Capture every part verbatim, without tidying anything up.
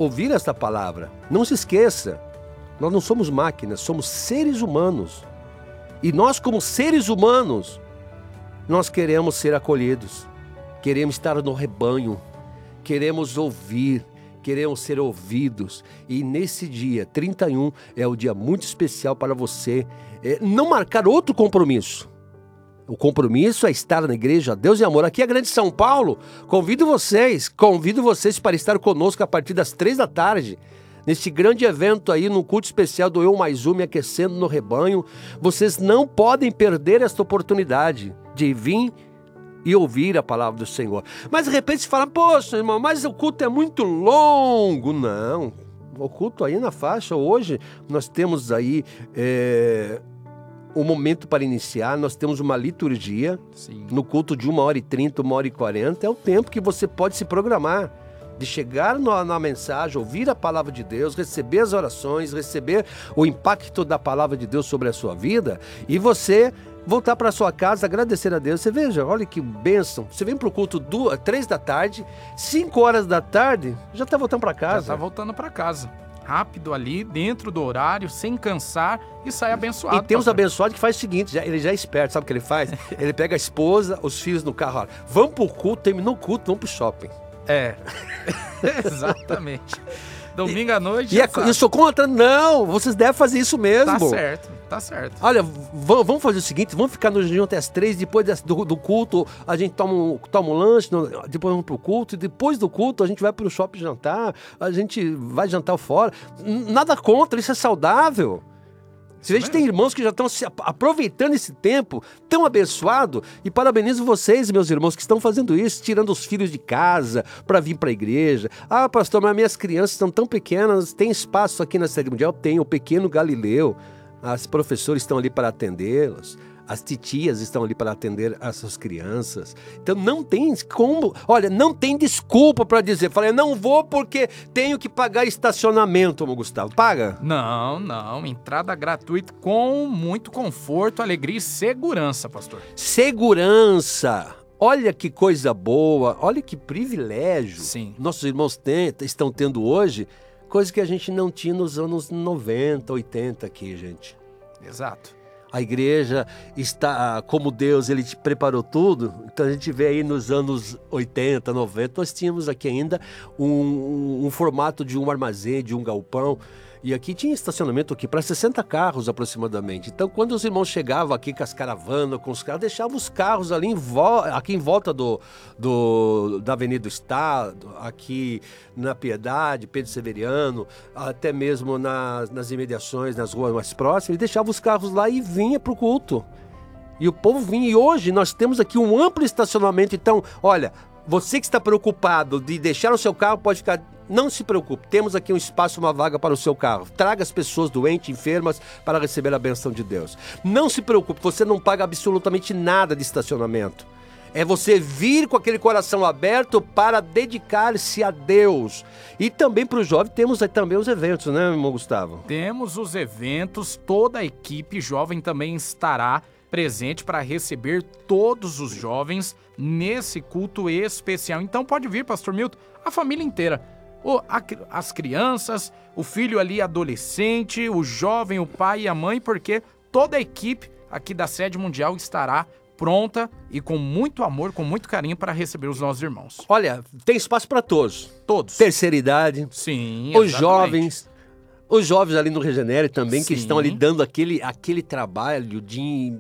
ouvir esta palavra. Não se esqueça, nós não somos máquinas, somos seres humanos. E nós, como seres humanos, nós queremos ser acolhidos, queremos estar no rebanho, queremos ouvir, queremos ser ouvidos. E nesse dia, trinta e um, é o dia muito especial para você é, não marcar outro compromisso. O compromisso é estar na igreja Deus e Amor. Aqui é a Grande São Paulo. Convido vocês, convido vocês para estar conosco a partir das três da tarde. Neste grande evento aí, no culto especial do Eu Mais Um, Me Aquecendo no Rebanho. Vocês não podem perder esta oportunidade de vir e ouvir a palavra do Senhor. Mas de repente você fala, poxa, irmão, mas o culto é muito longo. Não, o culto aí na faixa, hoje nós temos aí é, um momento para iniciar, nós temos uma liturgia. Sim. No culto de uma hora e trinta, uma hora e quarenta, é o tempo que você pode se programar, de chegar na, na mensagem, ouvir a palavra de Deus, receber as orações, receber o impacto da palavra de Deus sobre a sua vida, e você voltar para sua casa, agradecer a Deus. Você veja, olha que bênção. Você vem para o culto duas, três da tarde, cinco horas da tarde, já está voltando para casa. Já está voltando para casa. Rápido ali, dentro do horário, sem cansar, e sai abençoado. E tem uns abençoados que faz o seguinte, já, ele já é esperto, sabe o que ele faz? Ele pega a esposa, os filhos no carro, olha, vamos pro culto, terminou o culto, vamos pro shopping. É, exatamente. Domingo à noite. E é, eu sou contra? Não, vocês devem fazer isso mesmo. Tá certo, tá certo. Olha, vamos fazer o seguinte, vamos ficar no jejum até as três, depois do, do culto a gente toma um, toma um lanche, depois vamos pro culto, e depois do culto a gente vai pro shopping jantar, a gente vai jantar fora. Nada contra, isso é saudável. Você vê que tem irmãos que já estão se aproveitando esse tempo, tão abençoado, e parabenizo vocês, meus irmãos, que estão fazendo isso, tirando os filhos de casa para vir para a igreja. Ah, pastor, mas minhas crianças estão tão pequenas, tem espaço aqui na Sede Mundial? Tem, o pequeno Galileu, as professoras estão ali para atendê-los. As titias estão ali para atender as suas crianças. Então não tem como, olha, não tem desculpa para dizer, falei, não vou porque tenho que pagar estacionamento, meu Gustavo. Paga? Não, não, entrada gratuita com muito conforto, alegria e segurança, pastor. Segurança! Olha que coisa boa, olha que privilégio. Sim. Nossos irmãos tem, estão tendo hoje, coisa que a gente não tinha nos anos noventa, oitenta aqui, gente. Exato. A igreja está, como Deus, ele te preparou tudo. Então a gente vê aí nos anos oitenta, noventa, nós tínhamos aqui ainda um, um, um formato de um armazém, de um galpão. E aqui tinha estacionamento aqui para sessenta carros aproximadamente. Então quando os irmãos chegavam aqui com as caravanas, com os carros, deixavam os carros ali em vo- aqui em volta do, do, da Avenida do Estado, aqui na Piedade, Pedro Severiano, até mesmo nas, nas imediações, nas ruas mais próximas, e deixavam os carros lá e vinha para o culto. E o povo vinha. E hoje nós temos aqui um amplo estacionamento. Então, olha, você que está preocupado de deixar o seu carro, pode ficar... Não se preocupe, temos aqui um espaço, uma vaga para o seu carro. Traga as pessoas doentes, enfermas, para receber a bênção de Deus. Não se preocupe, você não paga absolutamente nada de estacionamento. É você vir com aquele coração aberto para dedicar-se a Deus. E também para o jovem temos também os eventos, né, irmão Gustavo? Temos os eventos, toda a equipe jovem também estará presente para receber todos os jovens nesse culto especial. Então pode vir, pastor Milton, a família inteira. O, a, as crianças, o filho ali adolescente, o jovem, o pai e a mãe, porque toda a equipe aqui da Sede Mundial estará pronta e com muito amor, com muito carinho para receber os nossos irmãos. Olha, tem espaço para todos. Todos. Terceira idade. Sim, os exatamente. jovens. Os jovens ali no Regenere também, Sim. que estão ali dando aquele, aquele trabalho de,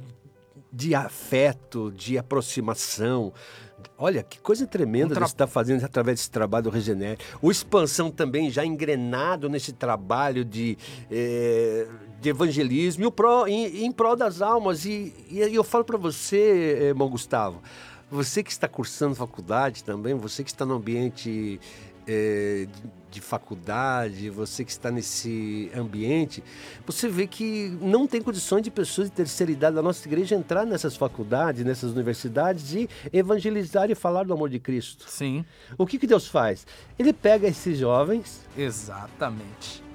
de afeto, de aproximação. Olha, que coisa tremenda um tra... você está fazendo através desse trabalho do Regenere. O Expansão também já engrenado nesse trabalho de, eh, de evangelismo e o pro, em, em prol das almas. E, e eu falo para você, irmão Gustavo, você que está cursando faculdade também, você que está no ambiente é, de, de faculdade, você que está nesse ambiente, você vê que não tem condições de pessoas de terceira idade da nossa igreja entrar nessas faculdades, nessas universidades e evangelizar e falar do amor de Cristo. Sim. O que, que Deus faz? Ele pega esses jovens... Exatamente.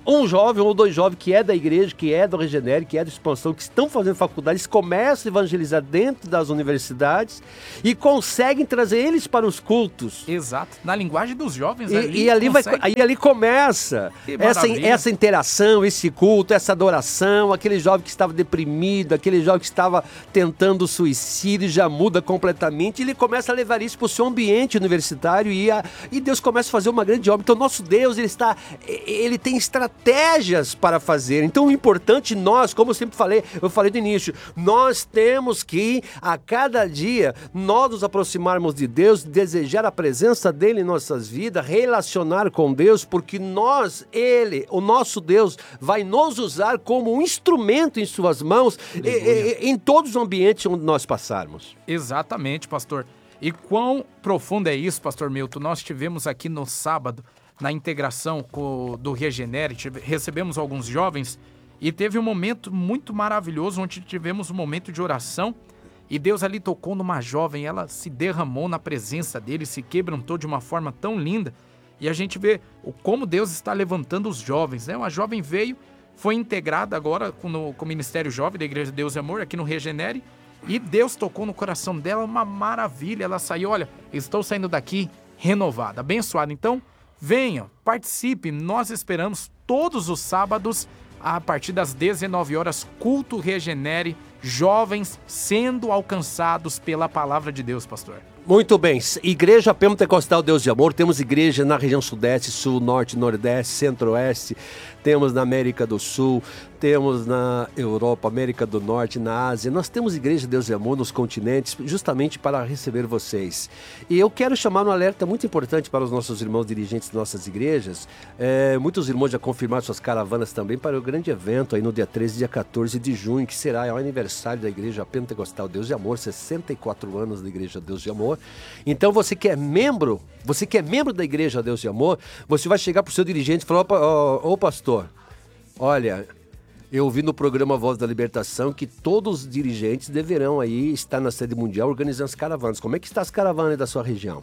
um jovem ou dois jovens que é da igreja, que é do Regenere, que é da Expansão, que estão fazendo faculdade, eles começam a evangelizar dentro das universidades e conseguem trazer eles para os cultos. Exato, na linguagem dos jovens. E ali, e ali, vai, consegue... aí ali começa essa, essa interação, esse culto, essa adoração, aquele jovem que estava deprimido, aquele jovem que estava tentando suicídio, já muda completamente, ele começa a levar isso para o seu ambiente universitário e, a, e Deus começa a fazer uma grande obra. Então nosso Deus, ele, está, ele tem estratégias para fazer. Então o importante nós, como eu sempre falei, eu falei no início, nós temos que a cada dia nós nos aproximarmos de Deus, desejar a presença dele em nossas vidas, relacionar com Deus, porque nós, ele, o nosso Deus, vai nos usar como um instrumento em suas mãos e, e, em todos os ambientes onde nós passarmos. Exatamente, pastor. E quão profundo é isso, pastor Milton? Nós tivemos aqui no sábado, na integração com, do Regenere, tive, recebemos alguns jovens e teve um momento muito maravilhoso, onde tivemos um momento de oração e Deus ali tocou numa jovem, ela se derramou na presença dele, se quebrantou de uma forma tão linda e a gente vê o, como Deus está levantando os jovens, né? Uma jovem veio, foi integrada agora com, no, com o Ministério Jovem da Igreja Deus e Amor, aqui no Regenere, e Deus tocou no coração dela, uma maravilha, ela saiu, olha, estou saindo daqui renovada, abençoada. Então, venha, participe, nós esperamos todos os sábados, a partir das dezenove horas, culto Regenere, jovens sendo alcançados pela palavra de Deus, pastor. Muito bem, Igreja Pentecostal Deus de Amor, temos igreja na região sudeste, sul, norte, nordeste, centro-oeste, temos na América do Sul, temos na Europa, América do Norte, na Ásia, nós temos igreja Deus de Amor nos continentes, justamente para receber vocês. E eu quero chamar um alerta muito importante para os nossos irmãos dirigentes de nossas igrejas, é, muitos irmãos já confirmaram suas caravanas também para o grande evento aí no dia treze e dia quatorze de junho, que será o aniversário da Igreja Pentecostal Deus de Amor, sessenta e quatro anos da Igreja Deus de Amor. Então você que é membro, você que é membro da Igreja Deus de Amor, você vai chegar para o seu dirigente e falar, ô, ô pastor, olha, eu ouvi no programa Voz da Libertação que todos os dirigentes deverão aí estar na sede mundial organizando as caravanas. Como é que está as caravanas da sua região?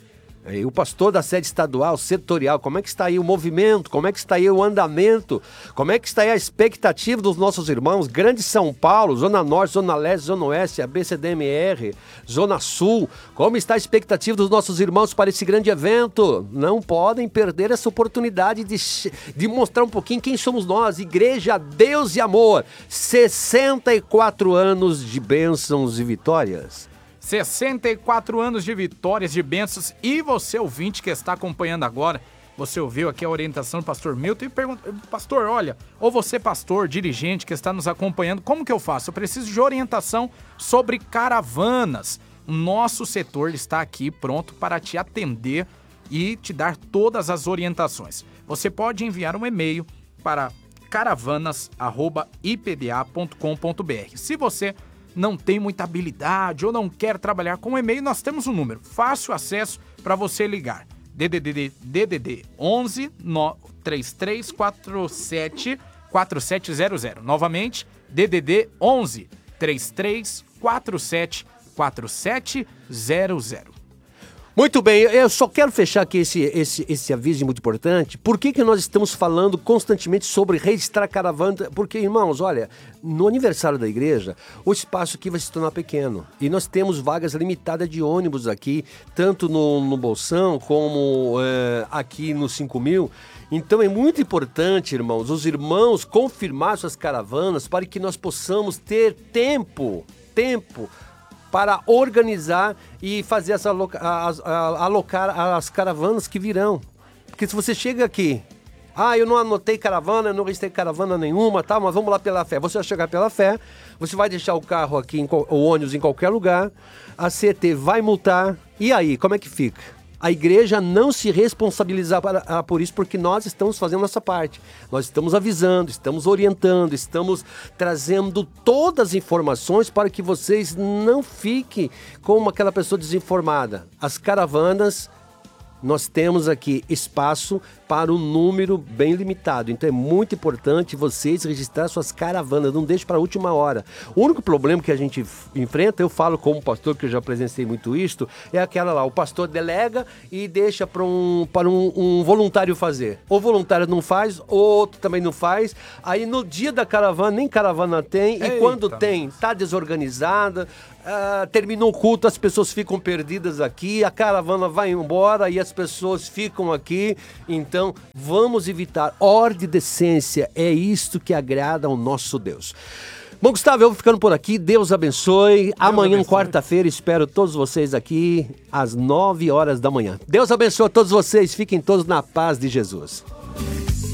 E o pastor da sede estadual, setorial, como é que está aí o movimento, como é que está aí o andamento, como é que está aí a expectativa dos nossos irmãos, Grande São Paulo, Zona Norte, Zona Leste, Zona Oeste, A B C D M R, Zona Sul, como está a expectativa dos nossos irmãos para esse grande evento? Não podem perder essa oportunidade de, de mostrar um pouquinho quem somos nós, Igreja Deus e Amor, sessenta e quatro anos de bênçãos e vitórias. sessenta e quatro anos de vitórias, de bênçãos. E você, ouvinte que está acompanhando agora, você ouviu aqui a orientação do pastor Milton e pergunta, pastor, olha, ou você, pastor, dirigente que está nos acompanhando, como que eu faço? Eu preciso de orientação sobre caravanas. Nosso setor está aqui pronto para te atender e te dar todas as orientações. Você pode enviar um e-mail para caravanas arroba i p d a ponto com ponto b r. Se você não tem muita habilidade ou não quer trabalhar com e-mail, nós temos um número, fácil acesso para você ligar. D D D D D D onze três três quatro sete quatro sete zero zero. Novamente, D D D onze três três quatro sete quatro sete zero zero. Muito bem, eu só quero fechar aqui esse, esse, esse aviso muito importante. Por que que nós estamos falando constantemente sobre registrar caravana? Porque, irmãos, olha, no aniversário da igreja, o espaço aqui vai se tornar pequeno. E nós temos vagas limitadas de ônibus aqui, tanto no, no Bolsão como é, aqui no cinco mil. Então é muito importante, irmãos, os irmãos confirmar suas caravanas para que nós possamos ter tempo, tempo, para organizar e fazer essa aloca, as, a, alocar as caravanas que virão. Porque se você chega aqui, ah, eu não anotei caravana, eu não registrei caravana nenhuma, tá, mas vamos lá pela fé. Você vai chegar pela fé, você vai deixar o carro aqui, em, o ônibus em qualquer lugar, a C T vai multar, e aí, como é que fica? A igreja não se responsabilizar para, por isso, porque nós estamos fazendo nossa parte. Nós estamos avisando, estamos orientando, estamos trazendo todas as informações para que vocês não fiquem como aquela pessoa desinformada. As caravanas Nós temos aqui espaço para um número bem limitado. Então é muito importante vocês registrar suas caravanas, não deixe para a última hora. O único problema que a gente enfrenta, eu falo como pastor, que eu já presenciei muito isto, é aquela lá, o pastor delega e deixa para um, para um, um voluntário fazer. O voluntário não faz, o outro também não faz. Aí no dia da caravana, nem caravana tem, Eita, e quando tem, tá desorganizada. Uh, terminou o culto, as pessoas ficam perdidas aqui, a caravana vai embora e as pessoas ficam aqui. Então, vamos evitar. Ordem e decência, é isto que agrada ao nosso Deus. Bom, Gustavo, eu vou ficando por aqui. Deus abençoe. Deus Amanhã, quarta-feira, espero todos vocês aqui às nove horas da manhã. Deus abençoe a todos vocês. Fiquem todos na paz de Jesus.